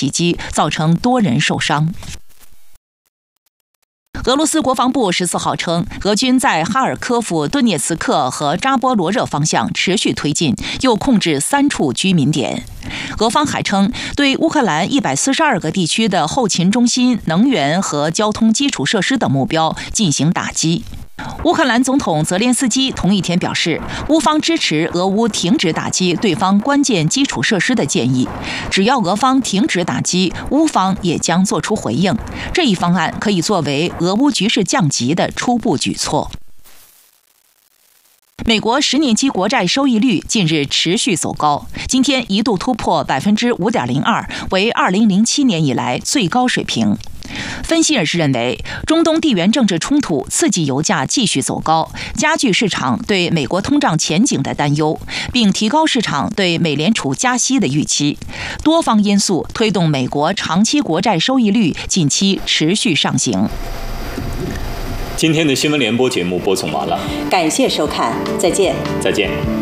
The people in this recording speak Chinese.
袭击，造成多人受伤。俄罗斯国防部14号称，俄军在哈尔科夫、顿涅茨克和扎波罗热方向持续推进，又控制3处居民点。俄方还称，对乌克兰142个地区的后勤中心、能源和交通基础设施等目标进行打击。乌克兰总统泽连斯基同一天表示，乌方支持俄乌停止打击对方关键基础设施的建议，只要俄方停止打击，乌方也将做出回应。这一方案可以作为俄乌局势降级的初步举措。美国10年期国债收益率近日持续走高，今天一度突破5.02%，为2007年以来最高水平。分析人士认为，中东地缘政治冲突刺激油价继续走高，加剧市场对美国通胀前景的担忧，并提高市场对美联储加息的预期。多方因素推动美国长期国债收益率近期持续上行。 今天的新闻联播节目播送完了， 感谢收看，再见。 再见。